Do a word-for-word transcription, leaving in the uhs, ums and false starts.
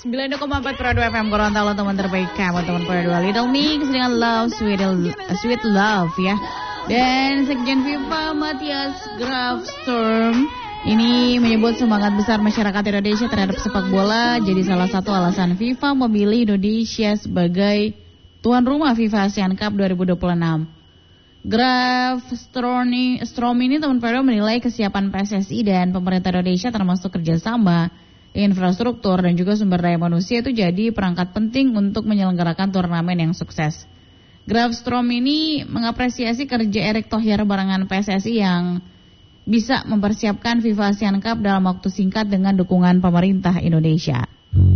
sembilan koma empat Pro dua F M Gorontalo, teman terbaik kamu, teman Pro dua Little Mix dengan Love Sweet, Sweet Love ya. Dan Sekjen FIFA Matthias Graf Sturm ini menyebut semangat besar masyarakat Indonesia terhadap sepak bola jadi salah satu alasan FIFA memilih Indonesia sebagai tuan rumah FIFA Asian Cup dua ribu dua puluh enam. Graf Sturm ini teman Pro menilai kesiapan P S S I dan pemerintah Indonesia termasuk kerjasama, infrastruktur dan juga sumber daya manusia itu jadi perangkat penting untuk menyelenggarakan turnamen yang sukses. Graf Sturm ini mengapresiasi kerja Erick Thohir barengan P S S I yang bisa mempersiapkan FIFA Asian Cup dalam waktu singkat dengan dukungan pemerintah Indonesia.